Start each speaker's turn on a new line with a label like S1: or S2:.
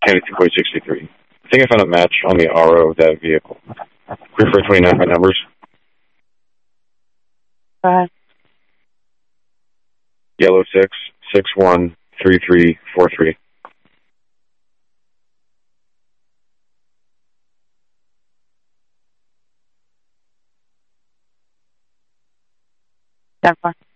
S1: Henry 2.63. I think I found a match on the RO of that vehicle. Clear for 29 by numbers.
S2: Go ahead.
S1: Yellow 6613343.
S2: 10-4.